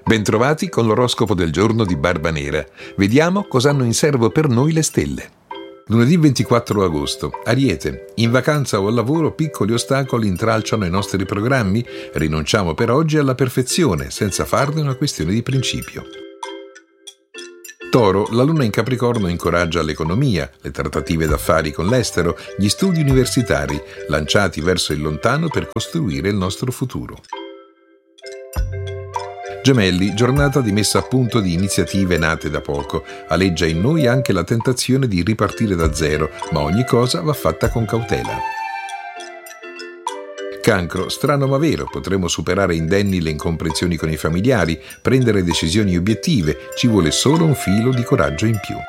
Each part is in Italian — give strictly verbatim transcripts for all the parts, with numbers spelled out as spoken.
Bentrovati con l'oroscopo del giorno di Barbanera. Vediamo cosa hanno in serbo per noi le stelle. Lunedì ventiquattro agosto. Ariete. In vacanza o al lavoro piccoli ostacoli intralciano i nostri programmi. Rinunciamo per oggi alla perfezione, senza farne una questione di principio. Toro. La luna in Capricorno incoraggia l'economia, le trattative d'affari con l'estero, gli studi universitari, lanciati verso il lontano per costruire il nostro futuro. Gemelli, giornata di messa a punto di iniziative nate da poco. Aleggia in noi anche la tentazione di ripartire da zero, ma ogni cosa va fatta con cautela. Cancro, strano ma vero, potremo superare indenni le incomprensioni con i familiari, prendere decisioni obiettive, ci vuole solo un filo di coraggio in più.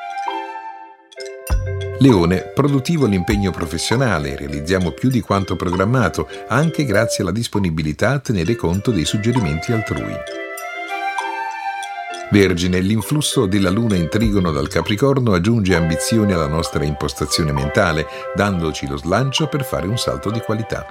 Leone, produttivo l'impegno professionale, realizziamo più di quanto programmato, anche grazie alla disponibilità a tenere conto dei suggerimenti altrui. Vergine, l'influsso della luna in trigono dal Capricorno aggiunge ambizioni alla nostra impostazione mentale, dandoci lo slancio per fare un salto di qualità.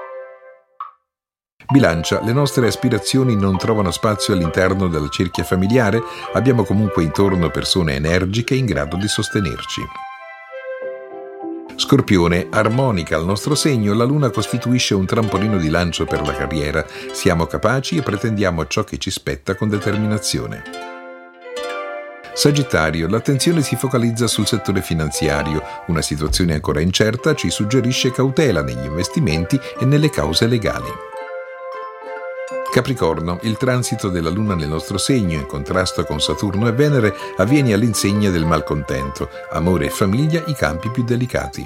Bilancia, le nostre aspirazioni non trovano spazio all'interno della cerchia familiare, abbiamo comunque intorno persone energiche in grado di sostenerci. Scorpione, armonica al nostro segno, la luna costituisce un trampolino di lancio per la carriera, siamo capaci e pretendiamo ciò che ci spetta con determinazione. Sagittario, l'attenzione si focalizza sul settore finanziario, una situazione ancora incerta ci suggerisce cautela negli investimenti e nelle cause legali. Capricorno, il transito della luna nel nostro segno, in contrasto con Saturno e Venere, avviene all'insegna del malcontento, amore e famiglia i campi più delicati.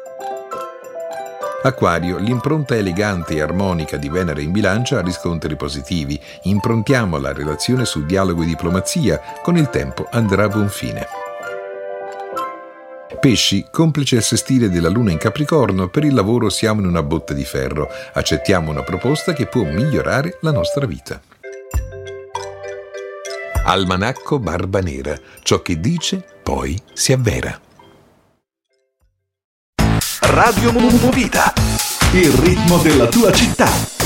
Acquario, l'impronta elegante e armonica di Venere in Bilancia ha riscontri positivi, improntiamo la relazione su dialogo e diplomazia, con il tempo andrà a buon fine. Pesci, complice il sestile della luna in Capricorno, per il lavoro siamo in una botte di ferro, accettiamo una proposta che può migliorare la nostra vita. Almanacco Barbanera, ciò che dice poi si avvera. Radio Movida, il ritmo della tua città.